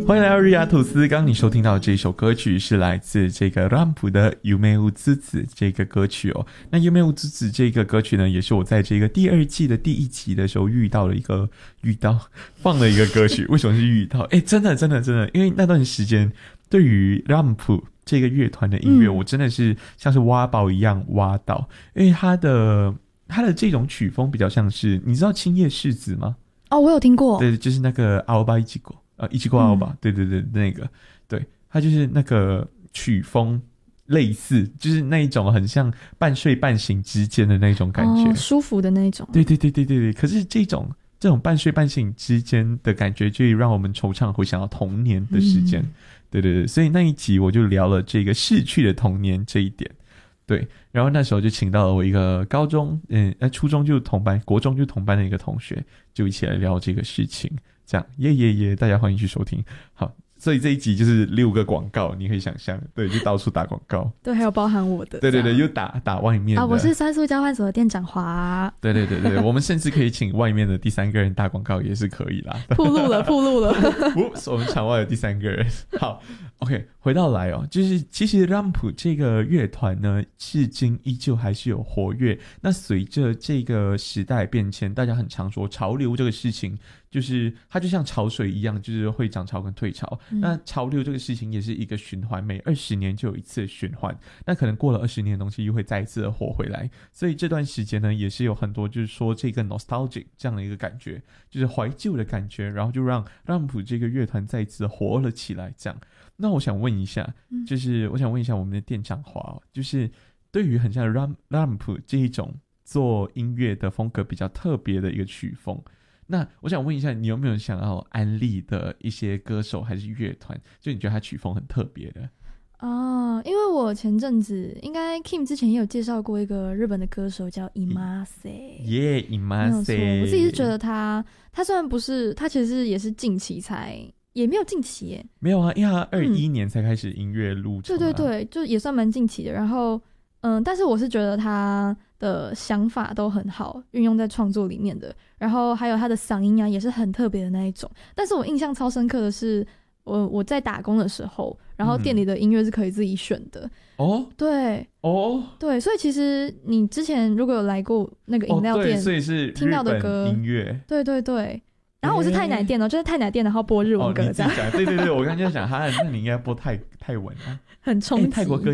欢迎来到日亚吐司。刚刚你收听到的这一首歌曲是来自这个 RAMP 的《夢うつつ》这个歌曲哦。那《夢うつつ》这个歌曲呢，也是我在这个第2季的第1集的时候放了一个歌曲。为什么是遇到？真的，因为那段时间对于 RAMP 这个乐团的音乐，我真的是像是挖宝一样挖到，因为它的这种曲风比较像是，你知道青叶世子吗？ 哦，我有听过。 对，就是那个青葉一子一起过奥吧，对，那个，对，它就是那个曲风类似，就是那一种很像半睡半醒之间的那种感觉， 舒服的那种。 对。可是这种半睡半醒之间的感觉，就让我们惆怅回想到童年的时间，对，所以那一集我就聊了这个逝去的童年这一点。对，然后那时候就请到了我一个高中，初中就同班，国中就同班的一个同学，就一起来聊这个事情。这样耶，大家欢迎去收听。好，所以这一集就是6个广告，你可以想象，对，就到处打广告。 对，还有包含我的。 对，又打外面的。 啊，我是酸素交换所的店长华。 对，我们甚至可以请外面的第3个人打广告，也是可以啦。 暴露了。 我们场外有第3个人。好 ，OK， 回到来哦，就是其实 RAMP 这个乐团呢，至今依旧还是有活跃。那随着这个时代变迁，大家很常说潮流这个事情，就是它就像潮水一样，就是会涨潮跟退潮。那潮流这个事情也是一个循环，每20年就有一次的循环。那可能过了20年的东西又会再一次的活回来。所以这段时间呢，也是有很多就是说这个 nostalgic 这样的一个感觉，就是怀旧的感觉，然后就让 RAMP 这个乐团再一次活了起来。这样，那我想问一下，就是我想问一下我们的店长华，就是对于很像 RAMP 这一种做音乐的风格比较特别的一个曲风，那我想问一下，你有没有想要安利的一些歌手还是乐团，就你觉得他曲风很特别的？ 因为我前阵子应该 Kim 之前也有介绍过一个日本的歌手叫 Imase。 Imase， 我自己是觉得他虽然不是，他其实也是近期才，也没有近期耶， 没有啊，因为他21年才开始音乐路程。 对，就也算蛮近期的。然后但是我是觉得他的想法都很好，运用在创作里面的，然后还有他的嗓音啊也是很特别的那一种。但是我印象超深刻的是我在打工的时候，然后店里的音乐是可以自己选的。对，所以其实你之前如果有来过那个饮料店， 所以是听到的歌音乐， 对。然后我是太奶店就是太奶店，然后播日文歌这样。 对，我刚才在想，那你应该播泰文啊， 很冲击。 泰国歌